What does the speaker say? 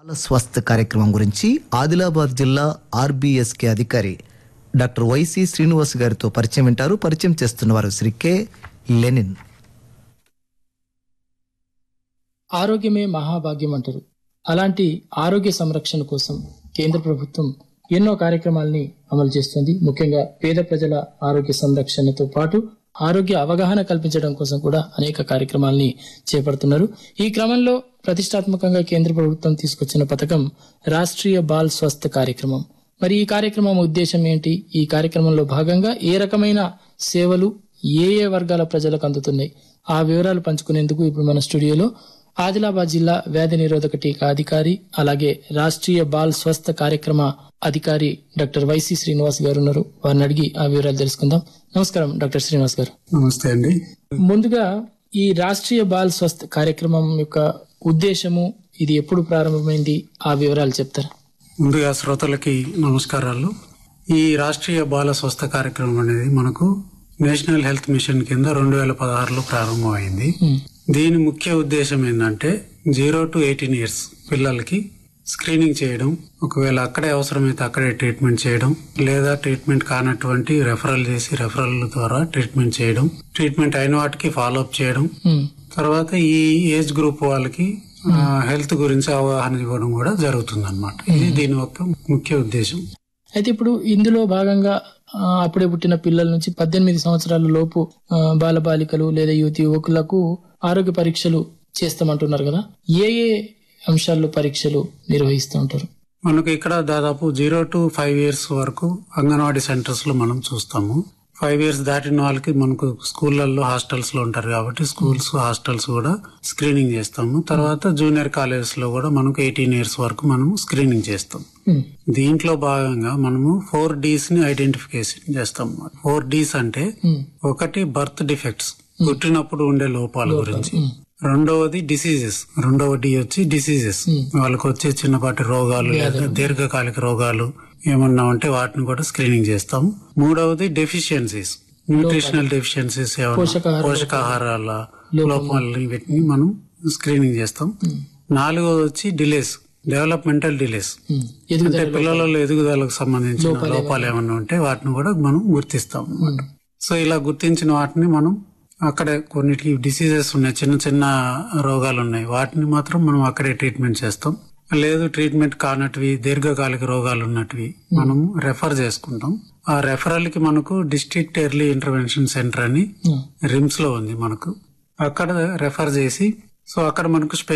స్వస్థ కార్యక్రమం గురించి ఆదిలాబాద్ జిల్లా ఆర్బీఎస్కే అధికారి డాక్టర్ వైసి శ్రీనివాస్ గారితో పరిచయం వింటారు. పరిచయం చేస్తున్నవారు శ్రీ కె లెనిన్. ఆరోగ్యమే మహాభాగ్యం అంటారు. అలాంటి ఆరోగ్య సంరక్షణ కోసం కేంద్ర ప్రభుత్వం ఎన్నో కార్యక్రమాల్ని అమలు చేస్తుంది. ముఖ్యంగా పేద ప్రజల ఆరోగ్య సంరక్షణతో పాటు ఆరోగ్య అవగాహన కల్పించడం కోసం కూడా అనేక కార్యక్రమాల్ని చేపడుతున్నారు. ఈ క్రమంలో ప్రతిష్టాత్మకంగా కేంద్ర ప్రభుత్వం తీసుకొచ్చిన పథకం రాష్ట్రీయ బాల్ స్వస్థ కార్యక్రమం. మరి ఈ కార్యక్రమం ఉద్దేశం ఏంటి? ఈ కార్యక్రమంలో భాగంగా ఏ రకమైన సేవలు ఏ వర్గాల ప్రజలకు అందుతున్నాయి, ఆ వివరాలు పంచుకునేందుకు ఇప్పుడు మన స్టూడియోలో ఆదిలాబాద్ జిల్లా వ్యాధి నిరోధక టీకా అధికారి, అలాగే రాష్ట్రీయ బాల్ స్వస్థ కార్యక్రమ అధికారి డాక్టర్ వైసి శ్రీనివాస్ గారు ఉన్నారు. వారిని అడిగి ఆ వివరాలు తెలుసుకుందాం. నమస్కారం డాక్టర్ శ్రీనివాస్ గారు. నమస్తే అండి. ముందుగా ఈ రాష్ట్రీయ బాల్ స్వస్థ కార్యక్రమం యొక్క ఉద్దేశము, ఇది ఎప్పుడు ప్రారంభమైంది, ఆ వివరాలు చెప్తారా? ముందుగా శ్రోతలకి నమస్కారాలు. ఈ రాష్ట్రీయ బాల స్వస్థ కార్యక్రమం అనేది మనకు నేషనల్ హెల్త్ మిషన్ కింద 2016లో ప్రారంభమైంది. దీని ముఖ్య ఉద్దేశం ఏంటంటే 0 to 18 years పిల్లలకి స్క్రీనింగ్ చేయడం, ఒకవేళ అక్కడే అవసరమైతే అక్కడే ట్రీట్మెంట్ చేయడం, లేదా ట్రీట్మెంట్ కానటువంటి రెఫరల్ చేసి రెఫరల్ ద్వారా ట్రీట్మెంట్ చేయడం, ట్రీట్మెంట్ అయిన వాటికి ఫాలో అప్ చేయడం, తర్వాత ఈ ఏజ్ గ్రూప్ వాళ్ళకి హెల్త్ గురించి అవగాహన ఇవ్వడం కూడా జరుగుతుంది అన్నమాట. ఇది దీని యొక్క ముఖ్య ఉద్దేశం. అయితే ఇప్పుడు ఇందులో భాగంగా అప్పుడే పుట్టిన పిల్లల నుంచి 18 సంవత్సరాల లోపు బాలబాలికలు లేదా యువకులకు ఆరోగ్య పరీక్షలు చేస్తామంటున్నారు కదా. ఏ అంశాల్లో పరీక్షలు నిర్వహిస్తూ ఉంటారు? మనకు ఇక్కడ దాదాపు 0 to 5 years వరకు అంగన్వాడీ సెంటర్స్ లో మనం చూస్తాము. 5 years దాటిన వాళ్ళకి మనకు స్కూళ్లలో హాస్టల్స్ లో ఉంటారు కాబట్టి స్కూల్స్ హాస్టల్స్ కూడా స్క్రీనింగ్ చేస్తాము. తర్వాత జూనియర్ కాలేజెస్ లో కూడా మనకు 18 years వరకు మనం స్క్రీనింగ్ చేస్తాం. దీంట్లో భాగంగా మనము 4 Ds ని ఐడెంటిఫికేషన్ చేస్తాం. 4 Ds అంటే ఒకటి బర్త్ డిఫెక్ట్స్, పుట్టినప్పుడు ఉండే లోపాల గురించి. రెండవది డిసీజెస్, రెండవ డి వచ్చి డిసీజెస్, వాళ్ళకి వచ్చే చిన్నపాటి రోగాలు లేదా దీర్ఘకాలిక రోగాలు ఏమన్నా ఉంటే వాటిని కూడా స్క్రీనింగ్ చేస్తాం. మూడవది డెఫిషియన్సీస్, న్యూట్రిషనల్ డెఫిషియన్సీస్, పోషకాహారాల లోపాలు, వీటిని మనం స్క్రీనింగ్ చేస్తాం. నాలుగవది వచ్చి డిలేస్, డెవలప్మెంటల్ డిలేస్, అంటే పిల్లలలో ఎదుగుదలకు సంబంధించిన లోపాలు ఏమన్నా ఉంటే వాటిని కూడా మనం గుర్తిస్తాం. సో ఇలా గుర్తించిన వాటిని మనం అక్కడే కొన్నిటికి డిసీజెస్ ఉన్నాయి, చిన్న చిన్న రోగాలు ఉన్నాయి, వాటిని మాత్రం మనం అక్కడే ట్రీట్మెంట్ చేస్తాం. లేదు ట్రీట్మెంట్ కానటివి దీర్ఘకాలిక రోగాలు ఉన్నటివి మనం రెఫర్ చేసుకుంటాం. ఆ రెఫరల్ కి మనకు డిస్ట్రిక్ట్ ఎర్లీ ఇంటర్వెన్షన్ సెంటర్ అని రిమ్స్ లో ఉంది మనకు, అక్కడ రెఫర్ చేసి, సో అక్కడ మనకు